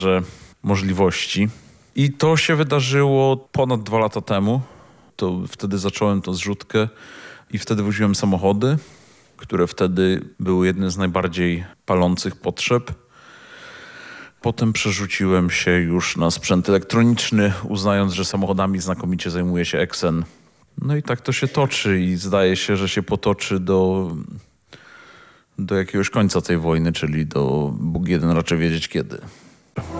obszarze możliwości. I to się wydarzyło ponad 2 lata temu. To wtedy zacząłem tą zrzutkę i wtedy woziłem samochody, które wtedy były jednym z najbardziej palących potrzeb. Potem przerzuciłem się już na sprzęt elektroniczny, uznając, że samochodami znakomicie zajmuje się Exen. No i tak to się toczy i zdaje się, że się potoczy do jakiegoś końca tej wojny, czyli do Bóg jeden raczy wiedzieć kiedy.